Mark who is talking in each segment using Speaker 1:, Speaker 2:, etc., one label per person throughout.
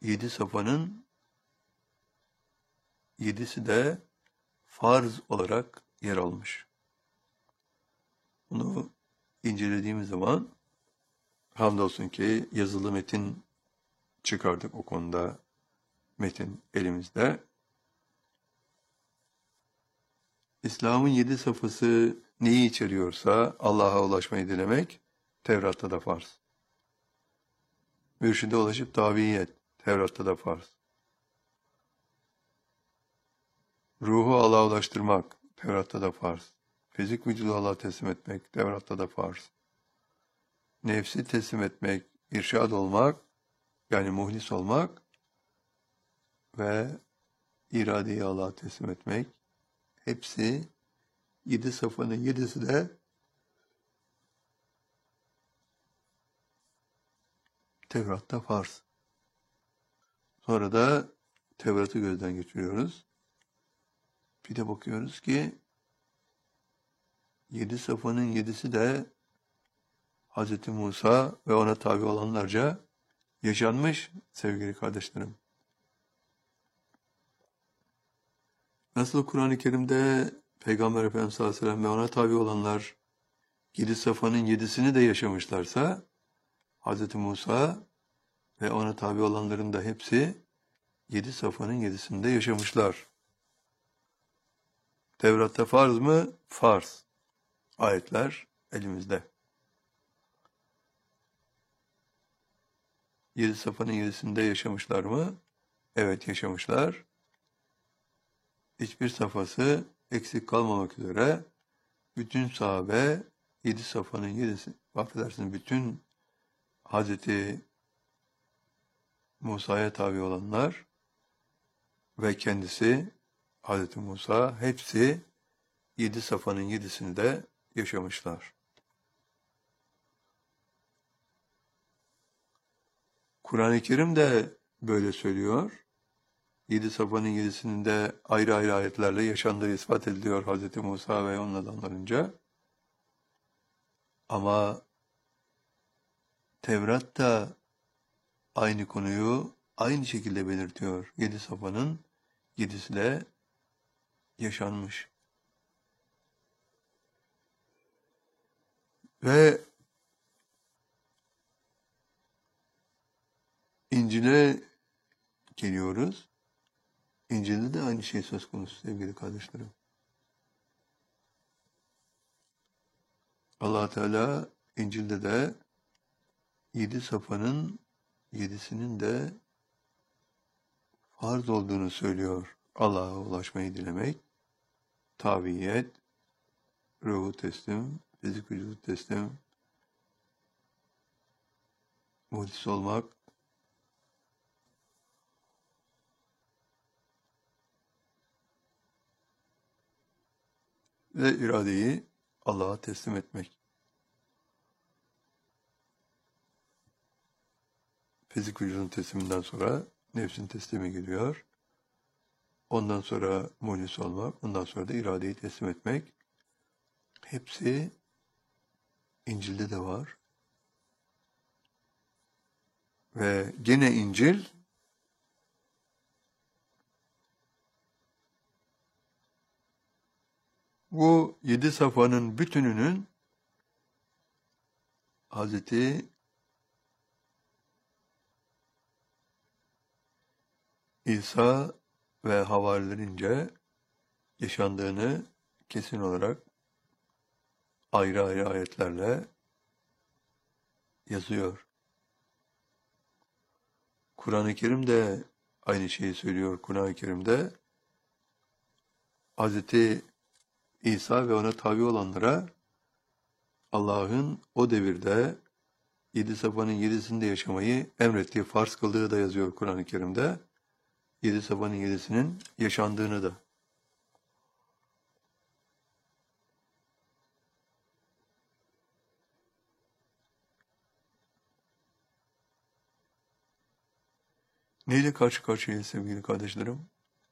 Speaker 1: 7 safanın 7'si de farz olarak yer almış. Bunu incelediğimiz zaman hamdolsun ki yazılı metin çıkardık o konuda. Metin elimizde. İslam'ın 7 safhası neyi içeriyorsa Allah'a ulaşmayı dilemek Tevrat'ta da farz. Mürşide ulaşıp tabiiyet Tevrat'ta da farz. Ruhu Allah'a ulaştırmak Tevrat'ta da farz. Fizik vücudu Allah'a teslim etmek Tevrat'ta da farz. Nefsi teslim etmek, irşad olmak, yani muhlis olmak ve iradeyi Allah'a teslim etmek, hepsi 7 safhanın 7'si de Tevrat'ta farz. Sonra da Tevrat'ı gözden geçiriyoruz. Bir de bakıyoruz ki 7 safhanın 7'si de Hz. Musa ve ona tabi olanlarca yaşanmış sevgili kardeşlerim. Nasıl Kur'an-ı Kerim'de Peygamber Efendimiz sallallahu aleyhi ve sellem ve ona tabi olanlar 7 safhanın 7'sini de yaşamışlarsa Hz. Musa ve ona tabi olanların da hepsi 7 safhanın 7'sinde yaşamışlar. Tevrat'ta farz mı? Farz. Ayetler elimizde. 7 safhanın 7'sinde yaşamışlar mı? Evet, yaşamışlar. Hiçbir safhası eksik kalmamak üzere bütün sahabe 7 safhanın 7'si, affedersiniz, bütün Hazreti Musa'ya tabi olanlar ve kendisi Hazreti Musa hepsi 7 safhanın 7'sini de yaşamışlar. Kur'an-ı Kerim de böyle söylüyor. 7 safhanın 7'sinin de ayrı ayrı ayetlerle yaşandığı ispat ediliyor Hazreti Musa ve onun adamlarınca. Ama Tevrat da aynı konuyu aynı şekilde belirtiyor. 7 safhanın 7'si de yaşanmış. Ve İncil'e geliyoruz. İncil'de de aynı şey söz konusu sevgili kardeşlerim. Allah Teala İncil'de de 7 safhanın 7'sinin de farz olduğunu söylüyor. Allah'a ulaşmayı dilemek, tabiyet, ruhu teslim, fizik vücudu teslim, muhlis olmak, ve iradeyi Allah'a teslim etmek. Fizik vücudun tesliminden sonra nefsin teslimi geliyor. Ondan sonra muhlis olmak, ondan sonra da iradeyi teslim etmek. Hepsi İncil'de de var. Ve gene İncil bu 7 safhanın bütününün Hazreti İsa ve havarilerince yaşandığını kesin olarak ayrı ayrı ayetlerle yazıyor. Kur'an-ı Kerim de aynı şeyi söylüyor. Kur'an-ı Kerim'de Hazreti İsa ve ona tabi olanlara Allah'ın o devirde 7 safhanın 7'sinde yaşamayı emrettiği, farz kıldığı da yazıyor Kur'an-ı Kerim'de. 7 safhanın 7'sinin yaşandığını da. Neyle karşı karşıyayız sevgili kardeşlerim?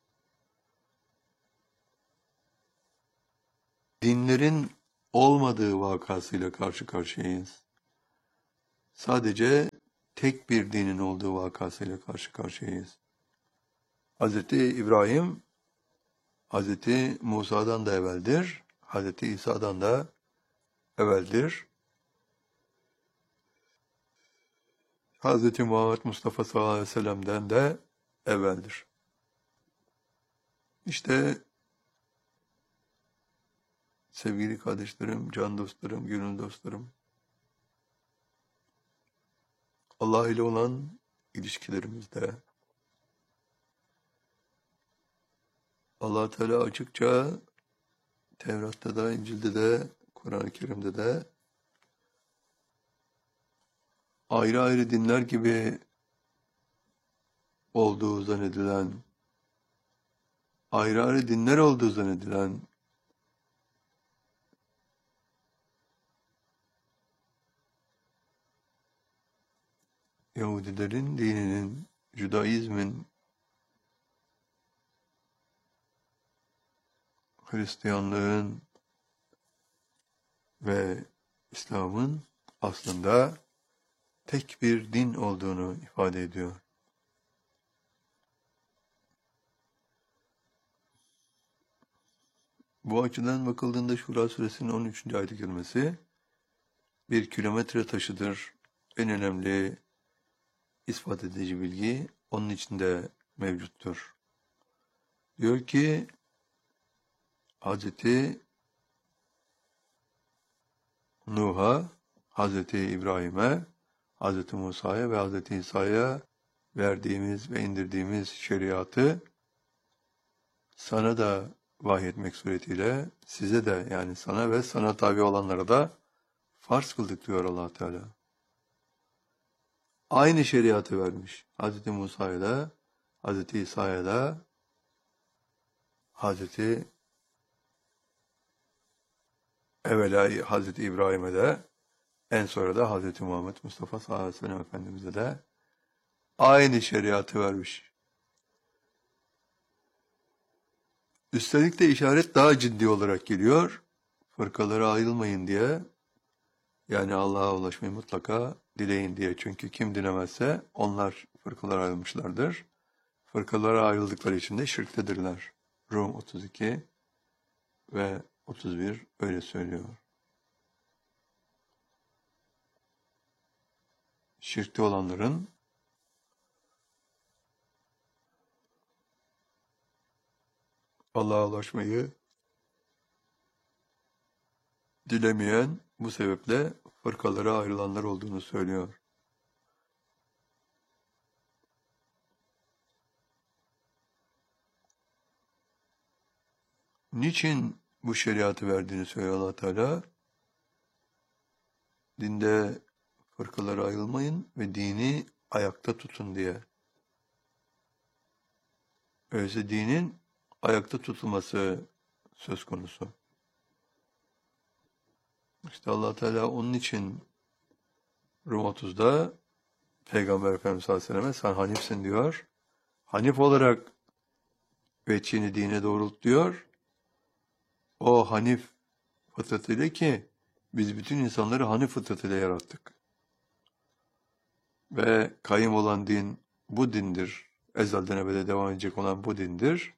Speaker 1: Dinlerin olmadığı vakasıyla karşı karşıyayız. Sadece tek bir dinin olduğu vakasıyla karşı karşıyayız. Hz. İbrahim, Hz. Musa'dan da evveldir, Hz. İsa'dan da evveldir. Hz. Muhammed Mustafa sallallahu aleyhi ve sellem'den de evveldir. İşte sevgili kardeşlerim, can dostlarım, gönül dostlarım, Allah ile olan ilişkilerimizde Allah Teala açıkça Tevrat'ta da, İncil'de de, Kur'an-ı Kerim'de de ayrı ayrı dinler gibi olduğu zannedilen, ayrı ayrı dinler olduğu zannedilen Yahudilerin dininin, Judaizmin, Hristiyanlığın ve İslam'ın aslında tek bir din olduğunu ifade ediyor. Bu açıdan bakıldığında Şura suresinin 13. ayet-i kerimesi bir kilometre taşıdır. En önemli ispat edici bilgi onun içinde mevcuttur. Diyor ki Hz. Nuh'a, Hz. İbrahim'e, Hz. Musa'ya ve Hz. İsa'ya verdiğimiz ve indirdiğimiz şeriatı sana da vahyetmek suretiyle size de, yani sana ve sana tabi olanlara da farz kıldık diyor Allah Teala. Aynı şeriatı vermiş. Hz. Musa'ya da, Hz. İsa'ya da, Hz. evvela Hz. İbrahim'e de, en sonra da Hz. Muhammed Mustafa sallallahu aleyhi ve sellem Efendimiz'e de aynı şeriatı vermiş. Üstelik de işaret daha ciddi olarak geliyor. Fırkalara ayrılmayın diye. Yani Allah'a ulaşmayı mutlaka dileyin diye. Çünkü kim dilemezse onlar fırkalara ayrılmışlardır. Fırkalara ayrıldıkları için de şirktedirler. Rum 32 ve 31 öyle söylüyor. Şirkte olanların Allah'a ulaşmayı dilemeyen, bu sebeple fırkalara ayrılanlar olduğunu söylüyor. Niçin bu şeriatı verdiğini söylüyor Allah Teala? Dinde fırkalara ayrılmayın ve dini ayakta tutun diye. Öyleyse dinin ayakta tutulması söz konusu. İşte Allah Teala onun için Rum 30'da Peygamber Efendimiz sallallahu aleyhi ve sellem'e sen hanifsin diyor. Hanif olarak veçhini dine doğrult diyor. O hanif fıtratıyla, ki biz bütün insanları hanif fıtratıyla yarattık. Ve kayyım olan din bu dindir. Ezelden ebede devam edecek olan bu dindir.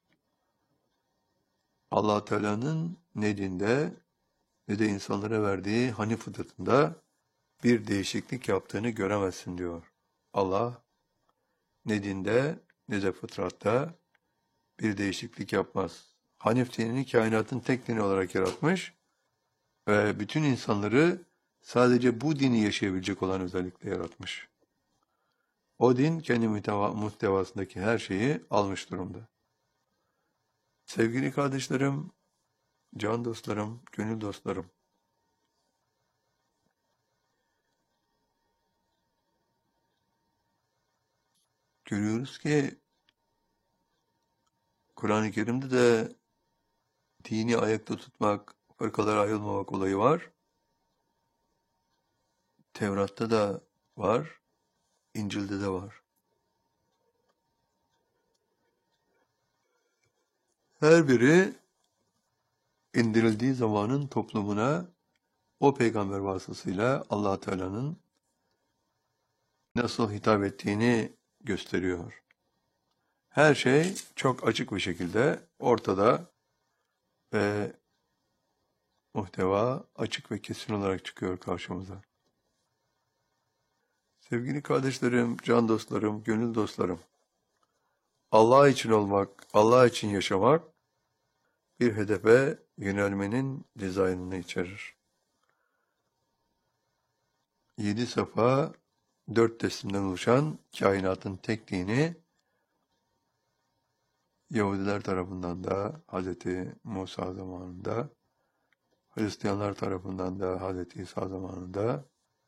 Speaker 1: Allah Teala'nın ne dinde ne de insanlara verdiği hanif fıtratında bir değişiklik yaptığını göremezsin diyor. Allah ne dinde ne de fıtratta bir değişiklik yapmaz. Hanif dinini kainatın tek dini olarak yaratmış ve bütün insanları sadece bu dini yaşayabilecek olan özellikle yaratmış. O din kendi muhtevasındaki her şeyi almış durumda. Sevgili kardeşlerim, can dostlarım, gönül dostlarım, görüyoruz ki Kur'an-ı Kerim'de de dini ayakta tutmak, fırkalara ayrılmamak olayı var. Tevrat'ta da var, İncil'de de var. Her biri indirildiği zamanın toplumuna o peygamber vasıtasıyla Allah Teala'nın nasıl hitap ettiğini gösteriyor. Her şey çok açık bir şekilde ortada ve muhteva açık ve kesin olarak çıkıyor karşımıza. Sevgili kardeşlerim, can dostlarım, gönül dostlarım, Allah için olmak, Allah için yaşamak bir hedefe yönelmenin dizaynını içerir. 7 safa, 4 teslimden oluşan kainatın tek dini Yahudiler tarafından da Hz. Musa zamanında, Hristiyanlar tarafından da Hz. İsa zamanında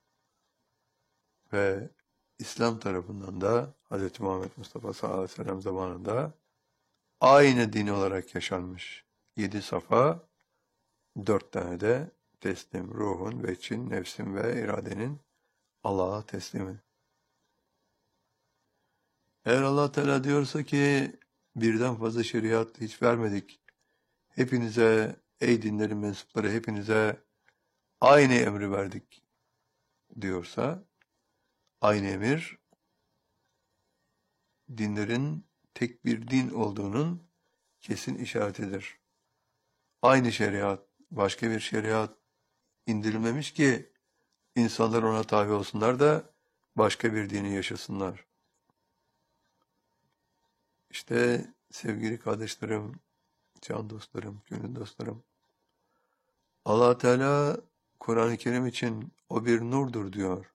Speaker 1: ve İslam tarafından da Hz. Muhammed Mustafa sallallahu aleyhi ve sellem zamanında aynı din olarak yaşanmış. 7 safa, 4 tane de teslim, ruhun, veçin, nefsin ve iradenin Allah'a teslimi. Eğer Allah Teala diyorsa ki birden fazla şeriat hiç vermedik, hepinize, ey dinlerin mensupları, hepinize aynı emri verdik diyorsa, aynı emir, dinlerin tek bir din olduğunun kesin işaretidir. Aynı şeriat, başka bir şeriat indirilmemiş ki insanlar ona tabi olsunlar da başka bir dini yaşasınlar. İşte sevgili kardeşlerim, can dostlarım, gönül dostlarım, Allah Teala Kur'an-ı Kerim için o bir nurdur diyor.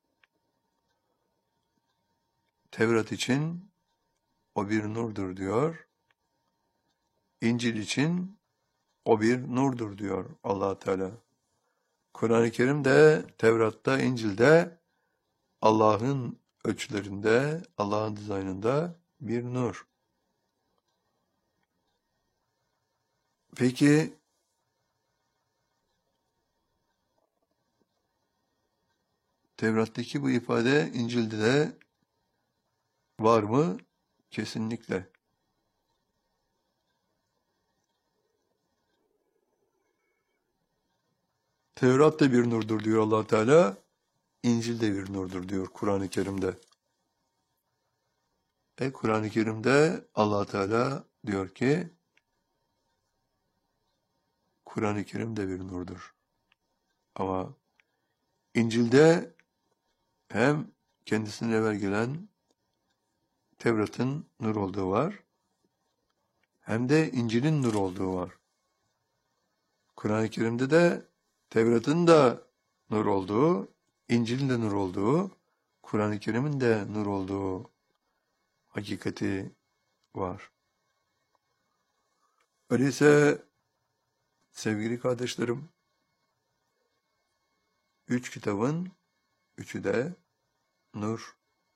Speaker 1: Tevrat için o bir nurdur diyor. İncil için o bir nurdur diyor Allah Teala. Kur'an-ı Kerim'de, Tevrat'ta, İncil'de Allah'ın ölçülerinde, Allah'ın dizaynında bir nur. Peki Tevrat'taki bu ifade İncil'de de var mı? Kesinlikle. Tevrat da bir nurdur diyor Allah Teala. İncil de bir nurdur diyor Kur'an-ı Kerim'de. Kur'an-ı Kerim'de Allah Teala diyor ki Kur'an-ı Kerim de bir nurdur. Ama İncil'de hem kendisinden evvel gelen Tevrat'ın nur olduğu var, hem de İncil'in nur olduğu var. Kur'an-ı Kerim'de de Tevrat'ın da nur olduğu, İncil'in de nur olduğu, Kur'an-ı Kerim'in de nur olduğu hakikati var. Öyleyse sevgili kardeşlerim, 3 kitabın 3'ü de nur.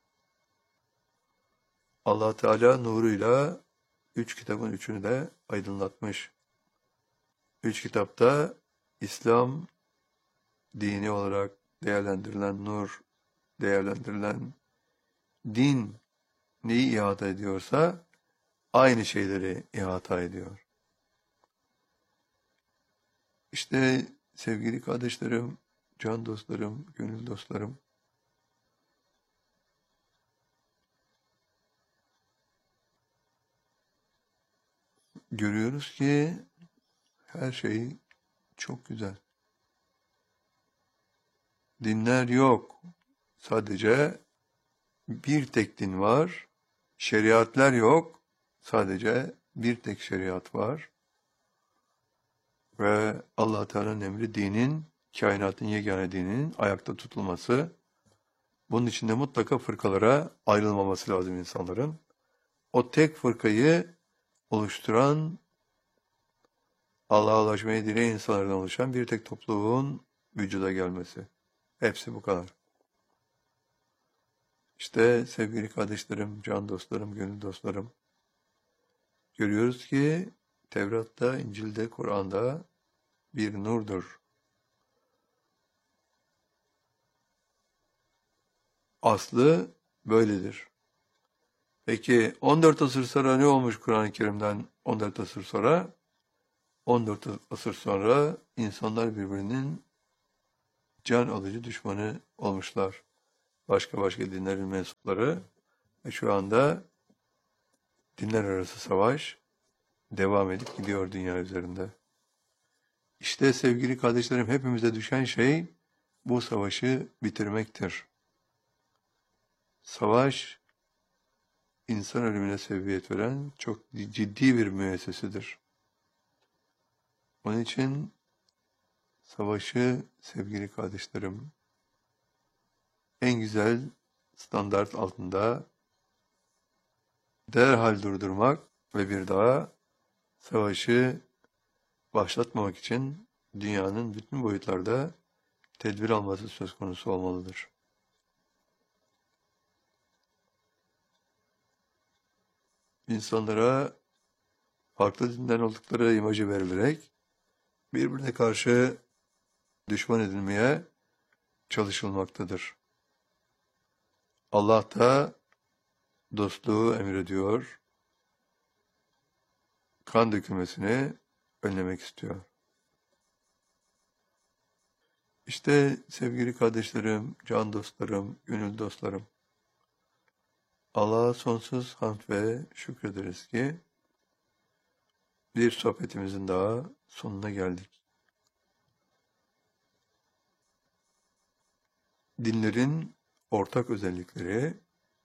Speaker 1: Allah Teala nuruyla 3 kitabın 3'ünü de aydınlatmış. 3 kitapta İslam dini olarak değerlendirilen nur, değerlendirilen din neyi ihata ediyorsa aynı şeyleri ihata ediyor. İşte sevgili kardeşlerim, can dostlarım, gönül dostlarım, görüyoruz ki her şey çok güzel. Dinler yok. Sadece bir tek din var. Şeriatlar yok. Sadece bir tek şeriat var. Ve Allah Teala'nın emri dinin, kainatın yegane dininin ayakta tutulması. Bunun için de mutlaka fırkalara ayrılmaması lazım insanların. O tek fırkayı oluşturan, Allah'a ulaşmayı dileyen insanlardan oluşan bir tek topluluğun vücuda gelmesi. Hepsi bu kadar. İşte sevgili kardeşlerim, can dostlarım, gönül dostlarım, görüyoruz ki Tevrat'ta, İncil'de, Kur'an'da bir nurdur. Aslı böyledir. Peki 14 asır sonra ne olmuş Kur'an-ı Kerim'den 14 asır sonra? 14 asır sonra insanlar birbirinin can alıcı düşmanı olmuşlar. başka dinlerin mensupları ve şu anda dinler arası savaş devam edip gidiyor dünya üzerinde. İşte sevgili kardeşlerim, hepimize düşen şey bu savaşı bitirmektir. Savaş, insan ölümüne sebebiyet veren çok ciddi bir müessesedir. Onun için savaşı sevgili kardeşlerim en güzel standart altında derhal durdurmak ve bir daha savaşı başlatmamak için dünyanın bütün boyutlarda tedbir alması söz konusu olmalıdır. İnsanlara farklı dinden oldukları imajı verilerek birbirine karşı düşman edilmeye çalışılmaktadır. Allah da dostluğu emrediyor, kan dökülmesini önlemek istiyor. İşte sevgili kardeşlerim, can dostlarım, gönül dostlarım, Allah'a sonsuz hamd ve şükrederiz ki bir sohbetimizin daha sonuna geldik. Dinlerin ortak özellikleri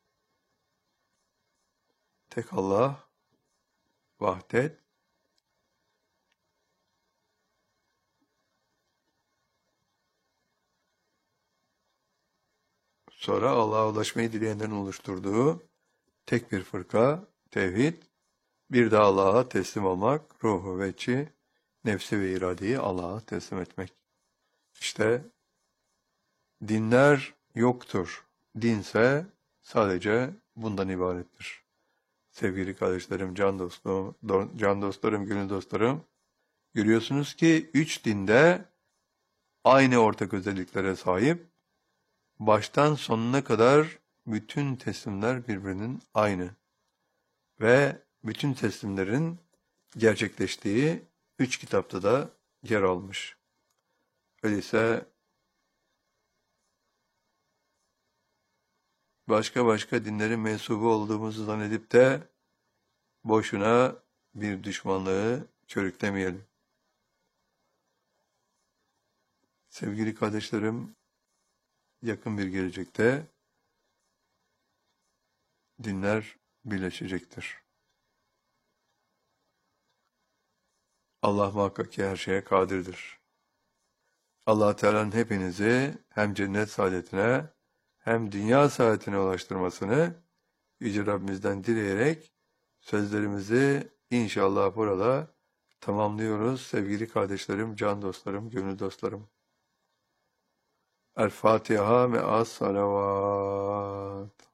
Speaker 1: tek Allah, vahdet, sonra Allah'a ulaşmayı dileyenlerin oluşturduğu tek bir fırka, tevhid, bir de Allah'a teslim olmak, ruhu ve içi, nefsi ve iradeyi Allah'a teslim etmek. İşte dinler yoktur. Dinse sadece bundan ibarettir. Sevgili kardeşlerim, can dostlarım, gönül dostlarım, görüyorsunuz ki 3 dinde aynı ortak özelliklere sahip, baştan sonuna kadar bütün teslimler birbirinin aynı ve bütün teslimlerin gerçekleştiği 3 kitapta da yer almış. Öyleyse başka dinlerin mensubu olduğumuzu zannedip de boşuna bir düşmanlığı körüklemeyelim. Sevgili kardeşlerim, yakın bir gelecekte dinler birleşecektir. Allah muhakkak ki her şeye kadirdir. Allah Teala'nın hepinizi hem cennet saadetine hem dünya saadetine ulaştırmasını Yüce Rabbimizden dileyerek sözlerimizi inşallah burada tamamlıyoruz. Sevgili kardeşlerim, can dostlarım, gönül dostlarım. El Fatiha me'as salavat.